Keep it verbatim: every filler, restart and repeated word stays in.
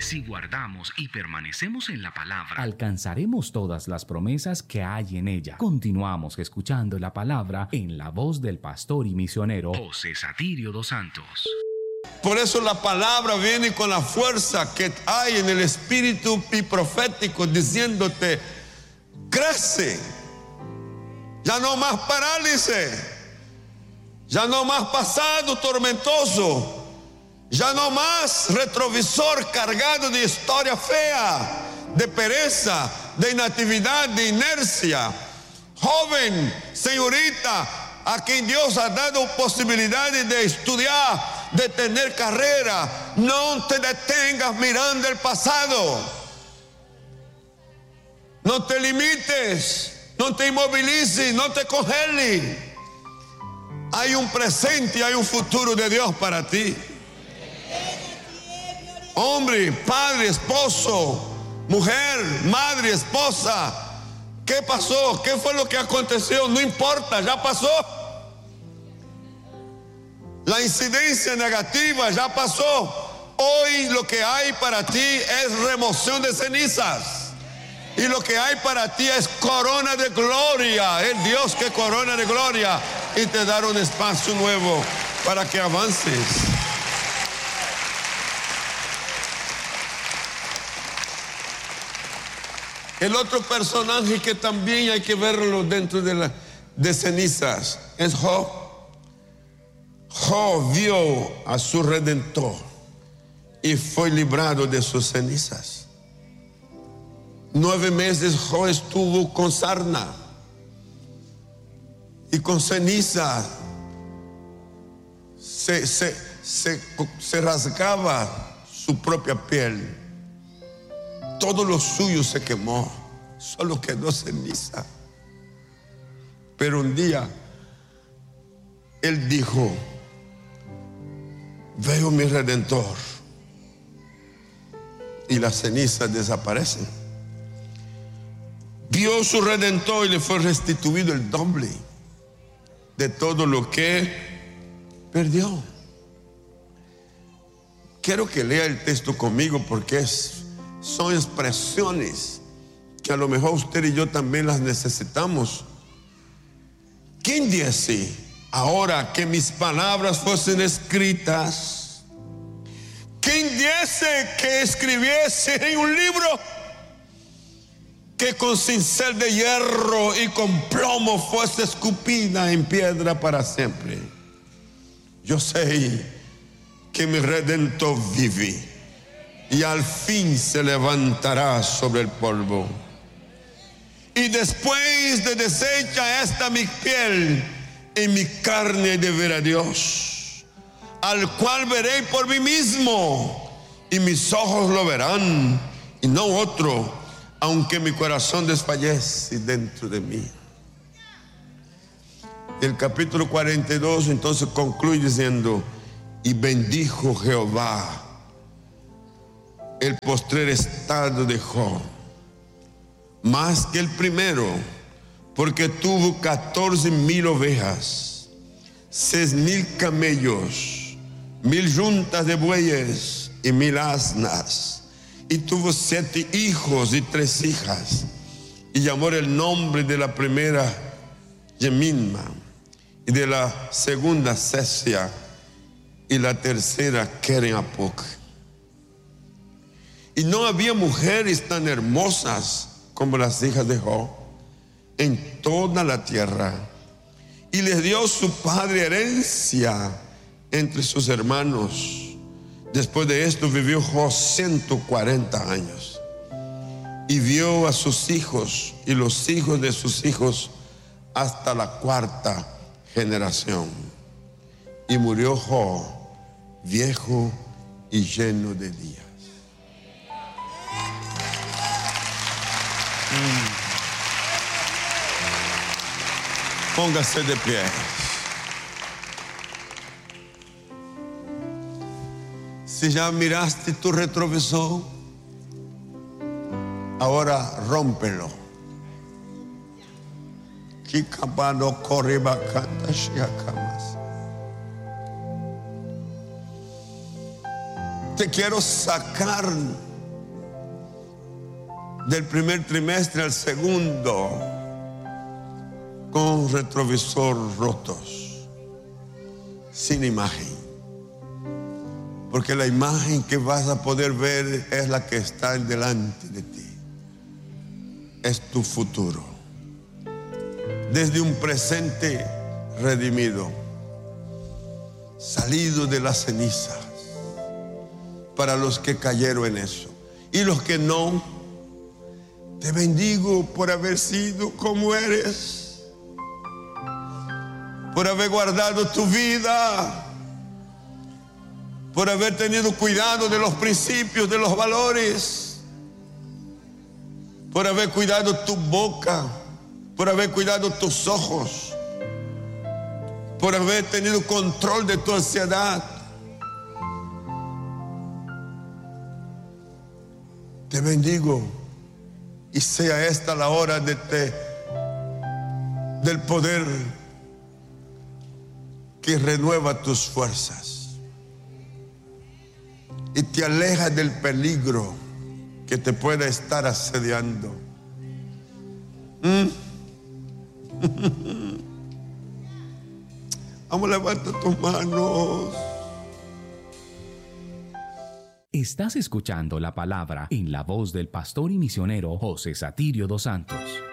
Si guardamos y permanecemos en la palabra, alcanzaremos todas las promesas que hay en ella. Continuamos escuchando la palabra en la voz del pastor y misionero José Satirio dos Santos. Por eso la palabra viene con la fuerza que hay en el espíritu y profético, diciéndote: crece, ya no más parálisis, ya no más pasado tormentoso, ya no más retrovisor cargado de historia fea, de pereza, de inactividad, de inercia. Joven, señorita, a quien Dios ha dado posibilidades de estudiar, de tener carrera, no te detengas mirando el pasado. No te limites, no te inmovilices, no te congeles. Hay un presente y hay un futuro de Dios para ti. Hombre, padre, esposo, mujer, madre, esposa, ¿qué pasó? ¿Qué fue lo que aconteció? No importa, ya pasó. La incidencia negativa ya pasó. Hoy lo que hay para ti es remoción de cenizas. Y lo que hay para ti es corona de gloria. El Dios que corona de gloria y te dará un espacio nuevo para que avances. El otro personaje que también hay que verlo dentro de, la, de cenizas es Job. Job vio a su Redentor y fue librado de sus cenizas. Nueve meses Job estuvo con sarna y con ceniza. Se, se, se, se rasgaba su propia piel. Todo lo suyo se quemó, solo quedó ceniza. Pero un día él dijo: veo mi Redentor. Y las cenizas desaparecen. Vio su Redentor y le fue restituido el doble de todo lo que perdió. Quiero que lea el texto conmigo porque es, son expresiones que a lo mejor usted y yo también las necesitamos. ¿Quién dice: ahora que mis palabras fuesen escritas? ¿Quién dice que escribiese en un libro que con cincel de hierro y con plomo fuese escupida en piedra para siempre? Yo sé que mi Redentor vive y al fin se levantará sobre el polvo. Y después de deshecha esta mi piel, en mi carne de ver a Dios, al cual veré por mí mismo, y mis ojos lo verán, y no otro, aunque mi corazón desfallece dentro de mí. El capítulo cuarenta y dos entonces concluye diciendo: y bendijo Jehová el postrer estado de Job, más que el primero, porque tuvo catorce mil ovejas, seis mil camellos, mil yuntas de bueyes y mil asnas, y tuvo siete hijos y tres hijas, y llamó el nombre de la primera Yeminma, y de la segunda Sesia, y la tercera Keren-Apuk. Y no había mujeres tan hermosas como las hijas de Job en toda la tierra. Y les dio su padre herencia entre sus hermanos. Después de esto vivió Job ciento cuarenta años. Y vio a sus hijos y los hijos de sus hijos hasta la cuarta generación. Y murió Job viejo y lleno de días. Póngase de pie. Si ya miraste tu retrovisor, ahora rómpelo. Te quiero sacar del primer trimestre al segundo, con retrovisor rotos, sin imagen. Porque la imagen que vas a poder ver es la que está delante de ti. Es tu futuro. Desde un presente redimido, salido de las cenizas, para los que cayeron en eso. Y los que no, te bendigo por haber sido como eres, por haber guardado tu vida, por haber tenido cuidado de los principios, de los valores, por haber cuidado tu boca, por haber cuidado tus ojos, por haber tenido control de tu ansiedad. Te bendigo y sea esta la hora de te, del poder que renueva tus fuerzas y te aleja del peligro que te pueda estar asediando. ¿Mm? Vamos, levanta tus manos. Estás escuchando la palabra en la voz del pastor y misionero José Satirio dos Santos.